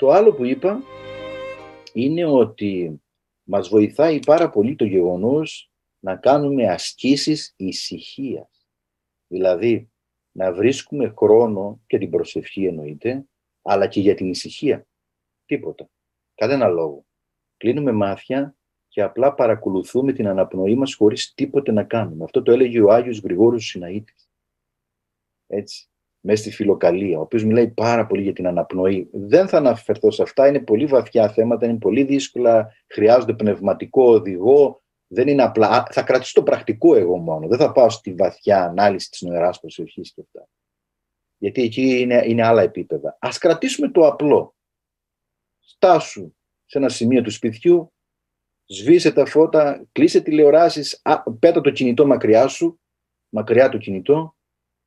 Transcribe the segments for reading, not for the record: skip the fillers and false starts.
Το άλλο που είπα είναι ότι μας βοηθάει πάρα πολύ το γεγονός να κάνουμε ασκήσεις ησυχίας. Δηλαδή, να βρίσκουμε χρόνο και την προσευχή εννοείται, αλλά και για την ησυχία. Τίποτα. Κανένα λόγο. Κλείνουμε μάτια και απλά παρακολουθούμε την αναπνοή μας χωρίς τίποτε να κάνουμε. Αυτό το έλεγε ο Άγιος Γρηγόριος Συναΐτης. Έτσι. Μέσα στη Φιλοκαλία, ο οποίος μιλάει πάρα πολύ για την αναπνοή. Δεν θα αναφερθώ σε αυτά, είναι πολύ βαθιά θέματα, είναι πολύ δύσκολα, χρειάζονται πνευματικό οδηγό, δεν είναι απλά. Θα κρατήσω το πρακτικό εγώ μόνο, δεν θα πάω στη βαθιά ανάλυση της νοεράς προσευχής και αυτά. Γιατί εκεί είναι άλλα επίπεδα. Ας κρατήσουμε το απλό. Στάσου σε ένα σημείο του σπιτιού, σβήσε τα φώτα, κλείσε τηλεοράσεις, πέτα το κινητό μακριά σου, μακριά το κινητό.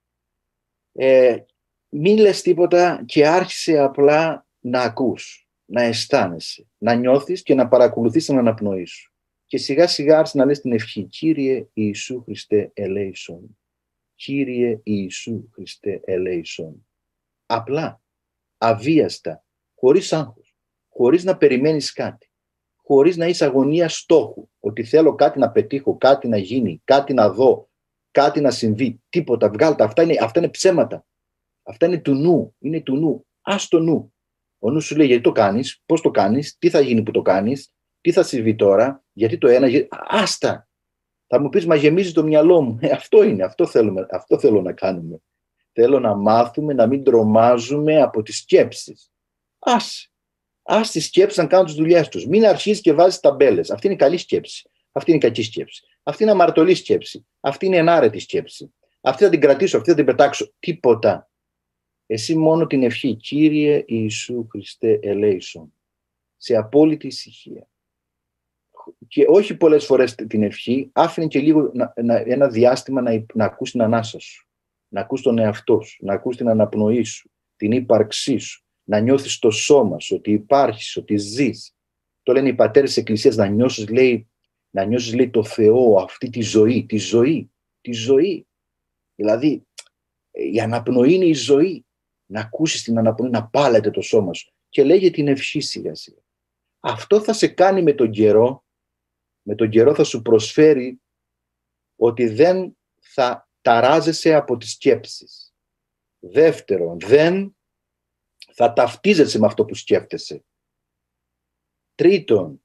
Μην λες τίποτα και άρχισε απλά να ακούς, να αισθάνεσαι, να νιώθεις και να παρακολουθείς την αναπνοή σου. Και σιγά σιγά άρχισε να λες την ευχή «Κύριε Ιησού Χριστέ ελέησον». «Κύριε Ιησού Χριστέ ελέησον». Απλά, αβίαστα, χωρίς άγχος, χωρίς να περιμένεις κάτι, χωρίς να είσαι αγωνία στόχου, ότι θέλω κάτι να πετύχω, κάτι να γίνει, κάτι να δω, κάτι να συμβεί, τίποτα, βγάλτε, αυτά είναι ψέματα. Αυτά είναι του νου, είναι του νου. Ας το νου. Ο νου σου λέει γιατί το κάνεις, πώς το κάνεις, τι θα γίνει που το κάνεις, τι θα συμβεί τώρα, γιατί το ένα, άστα. Θα μου πεις, μα γεμίζει το μυαλό μου. Αυτό είναι, αυτό θέλω να κάνουμε. Θέλω να μάθουμε να μην τρομάζουμε από τις σκέψεις. Ας τις σκέψεις να κάνουν τις δουλειές τους. Μην αρχίσεις και βάζεις ταμπέλες. Αυτή είναι η καλή σκέψη. Αυτή είναι η κακή σκέψη. Αυτή είναι αμαρτωλή σκέψη. Αυτή είναι ενάρετη σκέψη. Αυτή θα την κρατήσω, αυτή θα την πετάξω. Τίποτα. Εσύ μόνο την ευχή, Κύριε Ιησού Χριστέ ελέησον, σε απόλυτη ησυχία. Και όχι πολλές φορές την ευχή, άφηνε και λίγο ένα διάστημα να ακούς την ανάσα σου, να ακούς τον εαυτό σου, να ακούς την αναπνοή σου, την ύπαρξή σου, να νιώθεις το σώμα σου, ότι υπάρχεις, ότι ζεις. Το λένε οι πατέρες της Εκκλησίας, να νιώσεις λέει το Θεό, αυτή τη ζωή. Δηλαδή, η αναπνοή είναι η ζωή. Να ακούσεις την αναπνοή, να πάλετε το σώμα σου. Και λέγε την ευχή σιγά σιγά. Αυτό θα σε κάνει με τον καιρό. Με τον καιρό θα σου προσφέρει ότι δεν θα ταράζεσαι από τις σκέψεις. Δεύτερον, δεν θα ταυτίζεσαι με αυτό που σκέφτεσαι. Τρίτον,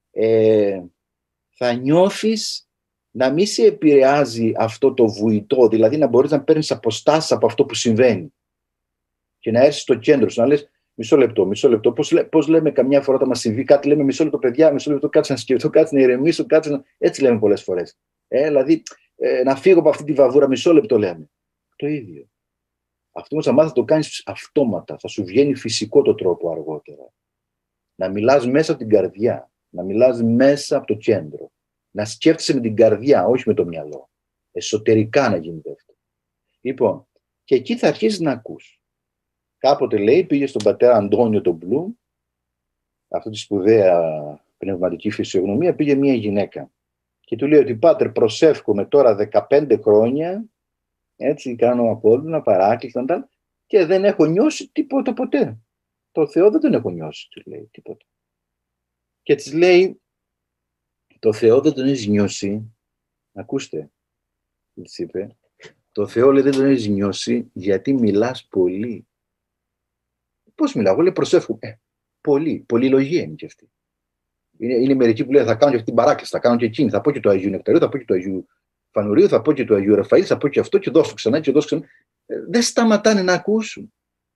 θα νιώθεις να μην σε επηρεάζει αυτό το βουητό, δηλαδή να μπορείς να παίρνεις αποστάσεις από αυτό που συμβαίνει και να έρθεις στο κέντρο σου, να λες μισό λεπτό. Πώς λέμε καμιά φορά όταν μας συμβεί κάτι, λέμε μισό λεπτό παιδιά, μισό λεπτό, κάτσε να σκεφτώ, κάτσε να ηρεμήσω, έτσι λέμε πολλές φορές. Δηλαδή να φύγω από αυτή τη βαβούρα, μισό λεπτό λέμε. Το ίδιο. Αυτό όμως αν θα το κάνεις αυτόματα, θα σου βγαίνει φυσικό το τρόπο αργότερα. Να μιλάς μέσα από την καρδιά, να μιλάς μέσα από το κέντρο. Να σκέφτεσαι με την καρδιά, όχι με το μυαλό. Εσωτερικά να γίνεται αυτό. Λοιπόν, και εκεί θα αρχίσεις να ακούς. Κάποτε λέει, πήγε στον πατέρα Αντώνιο τον Μπλουμ, αυτή τη σπουδαία πνευματική φυσιογνωμία, πήγε μια γυναίκα. Και του λέει ότι πάτερ, προσεύχομαι τώρα 15 χρόνια, έτσι κάνω απόδεινα, παράκλητα, και δεν έχω νιώσει τίποτα ποτέ. Το Θεό δεν τον έχω νιώσει, του λέει τίποτα. Και της λέει, το Θεό δεν τον έχεις νιώσει, ακούστε, της είπε, το Θεό λέει δεν τον έχεις νιώσει γιατί μιλάς πολύ. Πώς μιλάω, λέει προσεύχομαι. Πολυλογία είναι και αυτή. Είναι μερικοί που λέει θα κάνω και αυτή την παράκληση, θα κάνω και εκείνη, θα πω και του Αγίου Νεκταρίου, θα πω και του Αγίου Φανουρίου, θα πω και του Αγίου Ραφαήλ, θα πω και αυτό και δώσω ξανά και δώσω ξανά. Δεν σταματάνε να ακούσουν.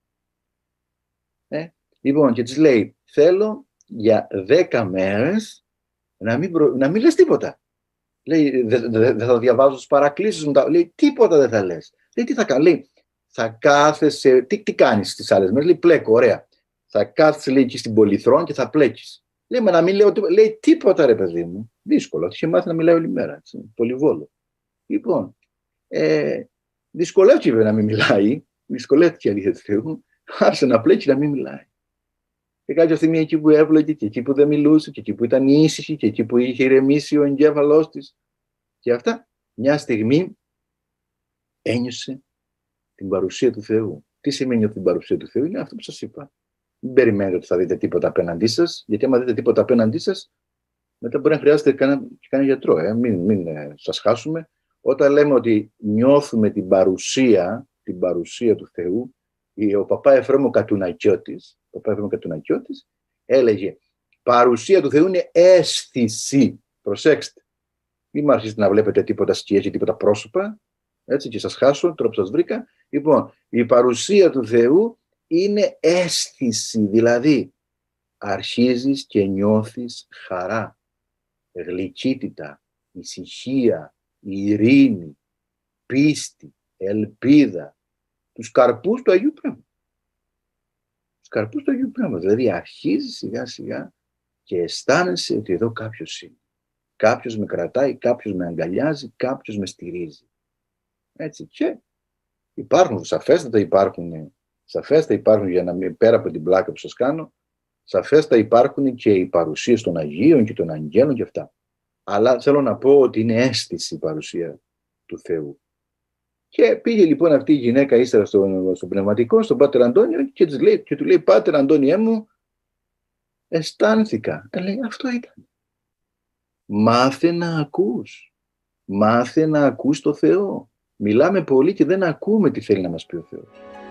Λοιπόν, και της λέει, θέλω για 10 μέρες να μην λες τίποτα. Λέει, δεν θα διαβάζω τις παρακλήσεις μου, λέει, τίποτα δεν θα λες. Λέει, τι θα κάνω, λέει, θα κάθεσαι, τι κάνεις τις άλλες μέρες, λέει, πλέκω, ωραία. Θα κάθεσαι, λέει, εκεί στην Πολυθρόν και θα πλέκεις. Λέει, μα να μην λέω τίποτα, λέει, τίποτα ρε παιδί μου. Δύσκολο, είχε μάθει να μιλάει όλη μέρα, έτσι, πολυβόλο. Λοιπόν, δυσκολεύτηκε να μην μιλάει, δυσκολεύτηκε αλήθεια του Θεού, άρχισε να πλέκει να μην μιλάει. Και κάποια στιγμή εκεί που έβλογε και εκεί που δεν μιλούσε και εκεί που ήταν ήσυχη και εκεί που είχε ηρεμήσει ο εγκέφαλός της και αυτά, μια στιγμή ένιωσε την παρουσία του Θεού. Τι σημαίνει την παρουσία του Θεού? Είναι αυτό που σας είπα. Μην περιμένετε ότι θα δείτε τίποτα απέναντί σας, γιατί άμα δείτε τίποτα απέναντί σας, μετά μπορεί να χρειάζεται κανένα γιατρό. Μην σας χάσουμε. Όταν λέμε ότι νιώθουμε την παρουσία του Θεού, ο παπά Εφραίμ Κατουνακιώτης έλεγε παρουσία του Θεού είναι αίσθηση. Προσέξτε. Μην μ' αρχίσετε να βλέπετε τίποτα σκιές και τίποτα πρόσωπα, έτσι, και σας χάσω, τώρα που σας βρήκα. Λοιπόν, η παρουσία του Θεού είναι αίσθηση, δηλαδή αρχίζεις και νιώθεις χαρά, γλυκύτητα, ησυχία, ειρήνη, πίστη, ελπίδα, τους καρπούς του Αγίου Πνεύματος. Τους καρπούς του Αγίου Πνεύματος, δηλαδή αρχίζεις σιγά σιγά και αισθάνεσαι ότι εδώ κάποιος είναι. Κάποιος με κρατάει, κάποιος με αγκαλιάζει, κάποιος με στηρίζει. Έτσι, και υπάρχουν, σαφέστατα υπάρχουν για να μην, πέρα από την πλάκα που σας κάνω, σαφέστατα υπάρχουν και οι παρουσίες των Αγίων και των Αγγέλων και αυτά. Αλλά θέλω να πω ότι είναι αίσθηση η παρουσία του Θεού. Και πήγε λοιπόν αυτή η γυναίκα ύστερα στο πνευματικό, στον Πάτερ Αντώνιο και του λέει «Πάτερ Αντώνιέ μου, αισθάνθηκα». Λέει «Αυτό ήταν». Μάθε να ακούς. Μάθε να ακούς το Θεό. Μιλάμε πολύ και δεν ακούμε τι θέλει να μας πει ο Θεός.